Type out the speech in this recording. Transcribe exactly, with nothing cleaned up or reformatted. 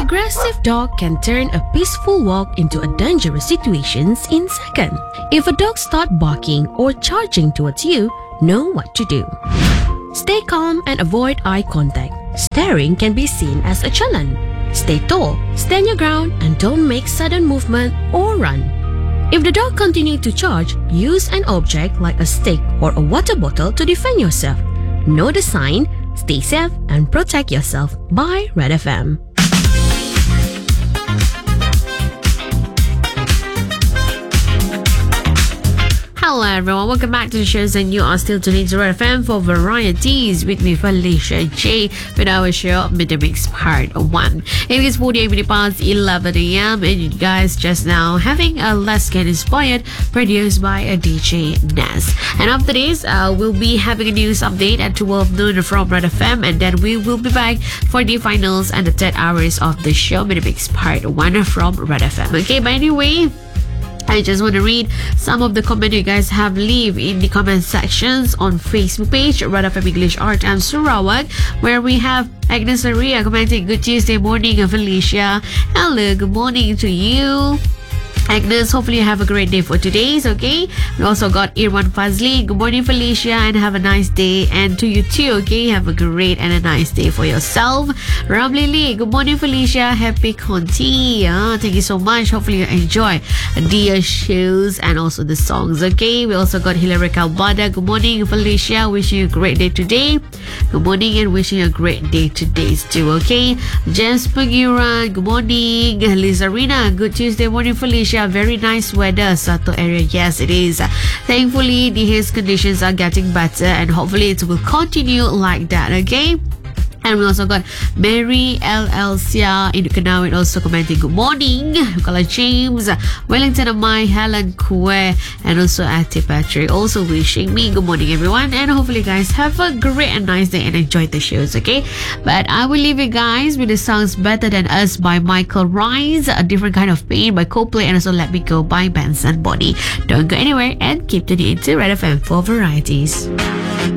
aggressive dog can turn a peaceful walk into a dangerous situation in seconds. If a dog starts barking or charging towards you, know what to do. Stay calm and avoid eye contact. Staring can be seen as a challenge. Stay tall, stand your ground, and don't make sudden movement or run. If the dog continues to charge, use an object like a stick or a water bottle to defend yourself. Know the sign, stay safe, and protect yourself. By Red F M. Hello everyone, welcome back to the shows, and you are still tuning to Red F M for Varieties with me, Felicia J, with our show Midday Mix Part one. It is forty-eight minutes past eleven a.m. and you guys just now having a Let's Get Inspired produced by a D J Naz. And after this, uh, we'll be having a news update at twelve noon from Red F M, and then we will be back for the finals and the third hours of the show Midday Mix Part one from Red F M. Okay, but anyway, I just want to read some of the comments you guys have leave in the comment sections on Facebook page Red F M English Art and Sarawak, where we have Agnes Aria commenting, "Good Tuesday morning, Felicia." Hello, good morning to you, Agnes. Hopefully you have a great day for today, okay? We also got Irwan Fazli. Good morning, Felicia, and have a nice day. And to you too, okay? Have a great and a nice day for yourself. Ram Lily. Good morning, Felicia. Happy Conti. Uh, thank you so much. Hopefully you enjoy the shows and also the songs, okay? We also got Hilary Calbada. Good morning, Felicia. Wishing you a great day today. Good morning and wishing you a great day today too, okay? Jess Pagiran. Good morning. Lizarina. Good Tuesday morning, Felicia. Very nice weather, Sato area. Yes, it is. Thankfully, the haze conditions are getting better, and hopefully it will continue like that, okay? And we also got Mary L L Sia in Kanawit also commenting, "Good morning." Kala James, Wellington Amai, Helen Kue, and also Ati Patrick also wishing me good morning, everyone. And hopefully, guys, have a great and nice day and enjoy the shows, okay? But I will leave you guys with the songs "Better Than Us" by Michael Rice, "A Different Kind of Pain" by Coldplay, and also "Let Me Go" by Benson Body. Don't go anywhere and keep tuning into Red F M for varieties.